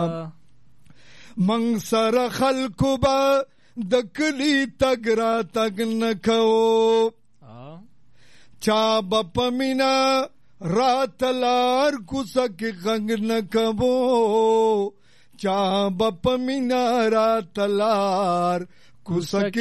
منگ سر خلقو با دکلی تگ را تگ نکو چا بپمینا رات لار کسک غنگ نکبو چا بپمینا رات لار کسک